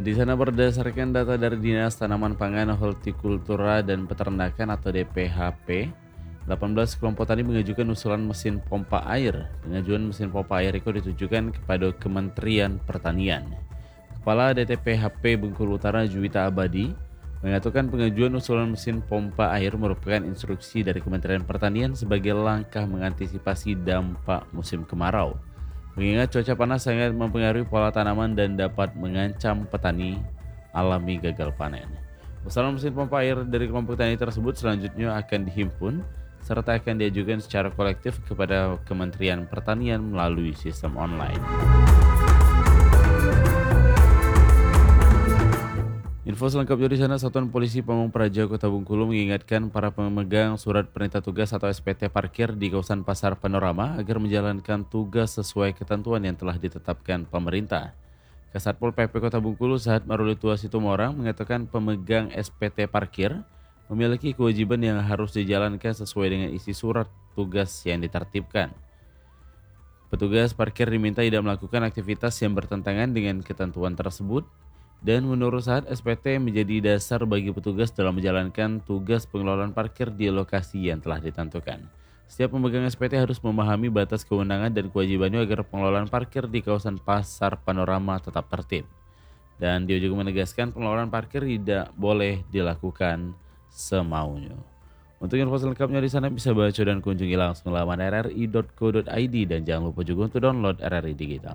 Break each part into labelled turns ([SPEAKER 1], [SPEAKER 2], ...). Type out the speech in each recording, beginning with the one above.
[SPEAKER 1] Di sana berdasarkan data dari Dinas Tanaman Pangan, Hortikultura dan Peternakan atau DPHP, 18 kelompok tani mengajukan usulan mesin pompa air. Pengajuan mesin pompa air itu ditujukan kepada Kementerian Pertanian. Kepala DTPHP Bengkulu Utara Juwita Abadi mengatakan pengajuan usulan mesin pompa air merupakan instruksi dari Kementerian Pertanian sebagai langkah mengantisipasi dampak musim kemarau. Mengingat cuaca panas sangat mempengaruhi pola tanaman dan dapat mengancam petani alami gagal panen. Usulan mesin pompa air dari kelompok tani tersebut selanjutnya akan dihimpun serta akan diajukan secara kolektif kepada Kementerian Pertanian melalui sistem online. Info selengkapnya di sana, Satuan Polisi Pamong Praja Kota Bengkulu mengingatkan para pemegang surat perintah tugas atau SPT parkir di kawasan Pasar Panorama agar menjalankan tugas sesuai ketentuan yang telah ditetapkan pemerintah. Kasatpol PP Kota Bengkulu Sahat Marulitua Situmorang mengatakan pemegang SPT parkir memiliki kewajiban yang harus dijalankan sesuai dengan isi surat tugas yang ditertibkan. Petugas parkir diminta tidak melakukan aktivitas yang bertentangan dengan ketentuan tersebut. Dan menurut Sahat, SPT menjadi dasar bagi petugas dalam menjalankan tugas pengelolaan parkir di lokasi yang telah ditentukan. Setiap pemegang SPT harus memahami batas kewenangan dan kewajibannya agar pengelolaan parkir di kawasan Pasar Panorama tetap tertib. Dan dia juga menegaskan pengelolaan parkir tidak boleh dilakukan semaunya. Untuk info selengkapnya di sana bisa baca dan kunjungi langsung laman rri.co.id dan jangan lupa juga untuk download RRI Digital.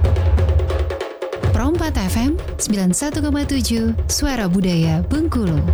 [SPEAKER 2] Pro 4 FM 91,7 Suara Budaya Bengkulu.